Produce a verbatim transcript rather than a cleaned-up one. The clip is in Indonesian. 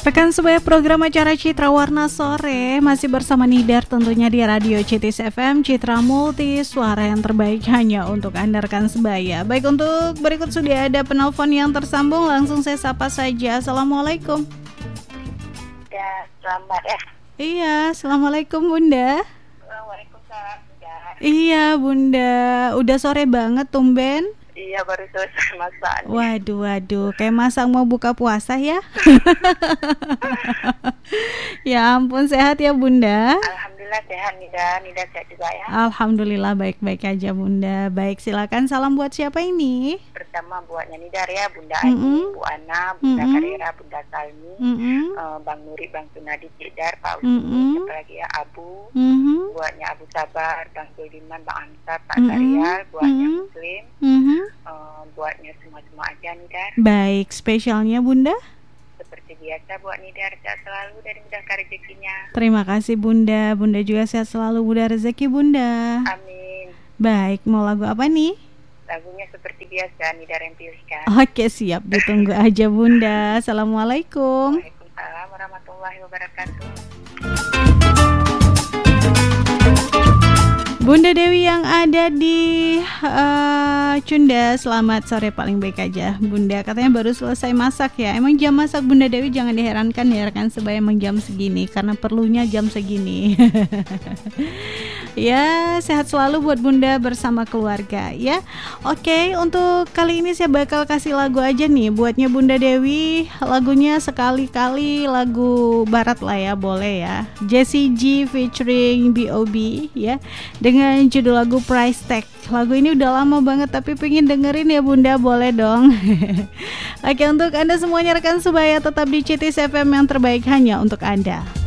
Rekan sebaya program acara Citra Warna Sore masih bersama Nidar tentunya di Radio C T S F M, Citra Multi, suara yang terbaik hanya untuk Anda rekan sebaya. Baik, untuk berikut sudah ada penelpon yang tersambung, langsung saya sapa saja. Assalamualaikum. Ya, selamat ya. Iya, Assalamualaikum Bunda. Waalaikumsalam Bunda. Iya Bunda, udah sore banget tumben. Iya, baru selesai masak. Waduh, waduh, kayak masak mau buka puasa ya. Ya ampun, sehat ya Bunda? Alhamdulillah sehat Nida, Nida sehat juga ya. Alhamdulillah baik-baik aja Bunda. Baik, silakan salam buat siapa ini? Pertama buatnya Nidar ya, Bunda Mm-mm. Ani, Bu Ana, Bunda Mm-mm. Karira, Bunda Salmi, Mm-mm. eh, Bang Nuri, Bang Sunadi, Cedar, Pak Uci, Mm-mm. siapa lagi ya, Abu, Mhm. buatnya Abu Sabar, Bang Suliman, Bang Ansar, Pak Mm-mm. Sarial, buatnya Mm-mm. Muslim, Mhm. eh, buatnya semua-semua aja Nidar. Baik, spesialnya Bunda. Seperti biasa buat Nidar, sehat selalu dari mudahkan rezekinya. Terima kasih Bunda. Bunda juga sehat selalu, Bunda rezeki Bunda. Amin. Baik, mau lagu apa nih? Lagunya seperti biasa Nidar yang pilihkan. Oke, siap, ditunggu aja Bunda. Assalamualaikum. Waalaikumsalam warahmatullahi wabarakatuh. Bunda Dewi yang ada di uh, Cunda, selamat sore, paling baik aja Bunda. Katanya baru selesai masak ya. Emang jam masak Bunda Dewi jangan diherankan ya rekan sebaya, emang jam segini karena perlunya jam segini. Ya, sehat selalu buat Bunda bersama keluarga ya. Oke, untuk kali ini saya bakal kasih lagu aja nih buatnya Bunda Dewi. Lagunya sekali-kali lagu barat lah ya, boleh ya. Jessie J featuring B O B ya, dengan judul lagu Price Tag. Lagu ini udah lama banget tapi pengen dengerin ya Bunda, boleh dong. Oke, untuk Anda semuanya rekan sebaya tetap di C T S F M yang terbaik hanya untuk Anda.